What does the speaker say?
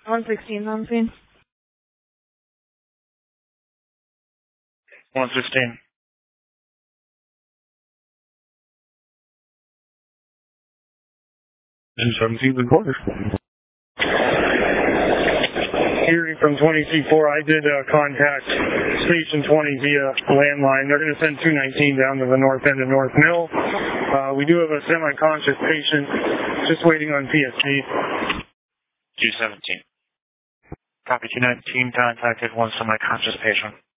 116 on scene. 116. And 17 recorders. Hearing from 20C4, I did contact Station 20 via landline. They're going to send 219 down to the north end of North Mill. We do have a semi-conscious patient just waiting on PSC. 217. Copy 219, contacted one semi-conscious patient.